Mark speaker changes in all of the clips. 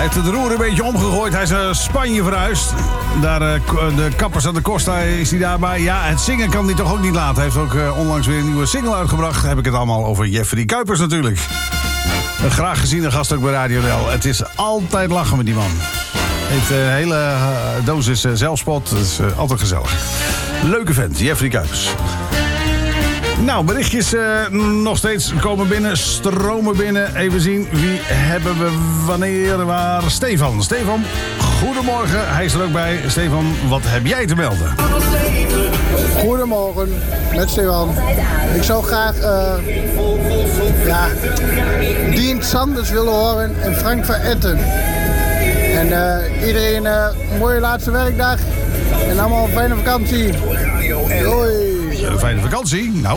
Speaker 1: heeft het roer een beetje omgegooid. Hij is naar Spanje verhuisd. Daar, de Kappers aan de Costa is hij daarbij. Ja, het zingen kan hij toch ook niet laten. Hij heeft ook onlangs weer een nieuwe single uitgebracht. Heb ik het allemaal over Jeffrey Kuipers natuurlijk. Een graag geziene gast ook bij Radio NL. Het is altijd lachen met die man. Heeft een hele dosis zelfspot. Het is altijd gezellig. Leuke vent, Jeffrey Kuipers. Nou, berichtjes nog steeds komen binnen, stromen binnen. Even zien, wie hebben we wanneer, waar? Stefan, goedemorgen. Hij is er ook bij. Stefan, wat heb jij te melden?
Speaker 2: Goedemorgen, met Stefan. Ik zou graag Dien Sanders willen horen en Frank van Etten. En iedereen een mooie laatste werkdag. En allemaal een fijne vakantie. Doei.
Speaker 1: Een fijne vakantie? Nou,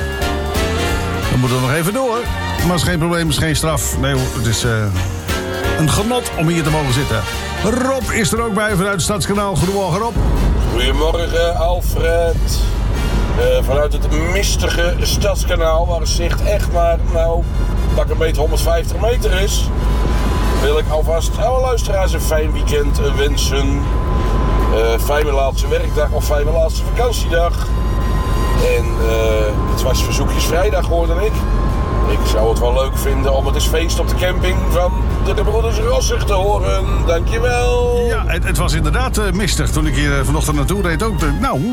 Speaker 1: dan moeten we nog even door. Maar het is geen probleem, het is geen straf. Nee hoor, het is een genot om hier te mogen zitten. Rob is er ook bij vanuit het Stadskanaal. Goedemorgen Rob.
Speaker 3: Goedemorgen Alfred. Vanuit het mistige Stadskanaal, waar het zicht echt maar, pak een beetje 150 meter is, wil ik alvast alle luisteraars een fijn weekend wensen. Fijne laatste werkdag of fijne laatste vakantiedag. En het was verzoekjesvrijdag, hoorde ik. Ik zou het wel leuk vinden om het eens feest op de camping van de broeders Rossig te horen. Dankjewel.
Speaker 1: Ja, het was inderdaad mistig toen ik hier vanochtend naartoe reed ook.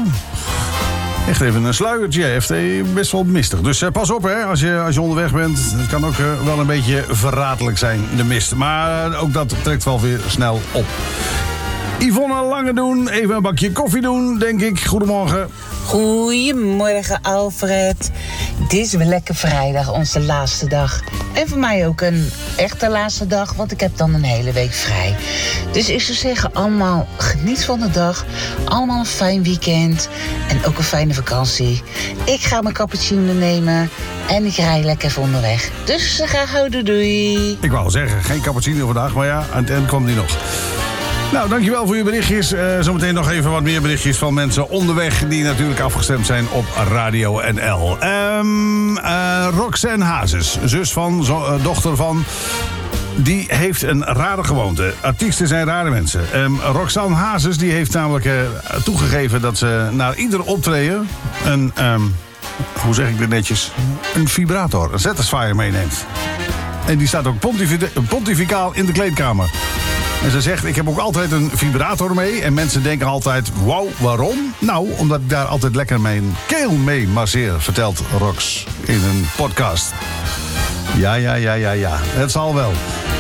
Speaker 1: Echt even een sluiertje. Heeft best wel mistig. Dus pas op hè, als je onderweg bent. Het kan ook wel een beetje verraderlijk zijn, de mist. Maar ook dat trekt wel weer snel op. Yvonne Lange doen, even een bakje koffie doen, denk ik. Goedemorgen.
Speaker 4: Goedemorgen, Alfred. Dit is weer lekker vrijdag, onze laatste dag. En voor mij ook een echte laatste dag, want ik heb dan een hele week vrij. Dus ik zou zeggen, allemaal geniet van de dag. Allemaal een fijn weekend. En ook een fijne vakantie. Ik ga mijn cappuccino nemen en ik rij lekker even onderweg. Dus graag houden, doei.
Speaker 1: Ik wou zeggen, geen cappuccino vandaag, maar ja, aan het eind kwam die nog. Nou, dankjewel voor je berichtjes. Zometeen nog even wat meer berichtjes van mensen onderweg die natuurlijk afgestemd zijn op Radio NL. Roxanne Hazes, zus van, dochter van, die heeft een rare gewoonte. Artiesten zijn rare mensen. Roxanne Hazes die heeft namelijk toegegeven dat ze naar ieder optreden een, hoe zeg ik dit netjes, een vibrator, een Satisfyer meeneemt. En die staat ook pontificaal in de kleedkamer. En ze zegt, ik heb ook altijd een vibrator mee. En mensen denken altijd, wauw, waarom? Nou, omdat ik daar altijd lekker mijn keel mee masseer, vertelt Rox in een podcast. Ja. Het zal wel.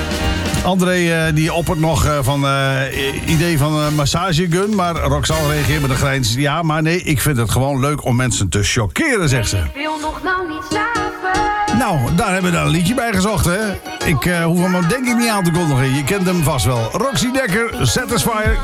Speaker 1: André die oppert nog van idee van een massagegun. Maar Roxanne reageert met een grijns. Ja, maar nee, ik vind het gewoon leuk om mensen te chockeren, zegt ze.
Speaker 5: Ik wil nog niet slapen.
Speaker 1: Nou, daar hebben we dan een liedje bij gezocht, hè. Ik hoef hem denk ik niet aan te kondigen. Je kent hem vast wel. Roxy Dekker, Satisfyer.